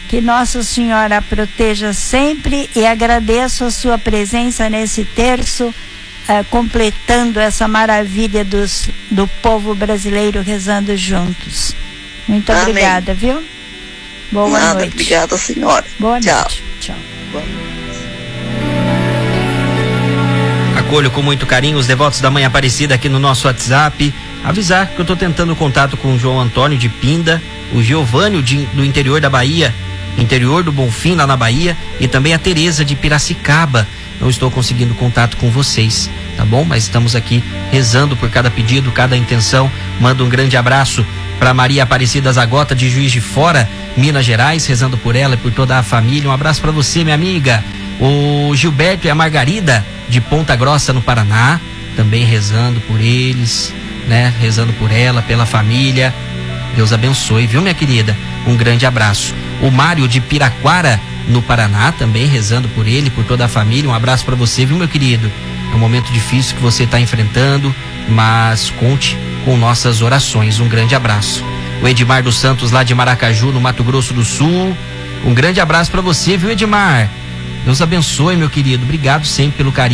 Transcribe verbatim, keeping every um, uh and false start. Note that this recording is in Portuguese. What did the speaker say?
Que Nossa Senhora a proteja sempre, e agradeço a sua presença nesse terço, Uh, completando essa maravilha dos, do povo brasileiro rezando juntos. Muito Amém. Obrigada, viu? Boa Nada, noite. Obrigada, senhora. Boa Tchau. noite. Tchau. Boa noite. Acolho com muito carinho os devotos da Mãe Aparecida aqui no nosso WhatsApp. Avisar que eu estou tentando contato com o João Antônio de Pinda, o Giovânio de, do interior da Bahia, interior do Bonfim, lá na Bahia, e também a Tereza de Piracicaba. Não estou conseguindo contato com vocês, tá bom? Mas estamos aqui rezando por cada pedido, cada intenção. Mando um grande abraço para Maria Aparecida Zagota de Juiz de Fora, Minas Gerais, rezando por ela e por toda a família. Um abraço para você, minha amiga. O Gilberto e a Margarida de Ponta Grossa, no Paraná, também rezando por eles, né? Rezando por ela, pela família. Deus abençoe, viu, minha querida? Um grande abraço. O Mário de Piraquara, no Paraná, também rezando por ele, por toda a família. Um abraço para você, viu, meu querido? É um momento difícil que você está enfrentando, mas conte com nossas orações. Um grande abraço. O Edmar dos Santos, lá de Maracaju, no Mato Grosso do Sul. Um grande abraço para você, viu, Edmar? Deus abençoe, meu querido. Obrigado sempre pelo carinho.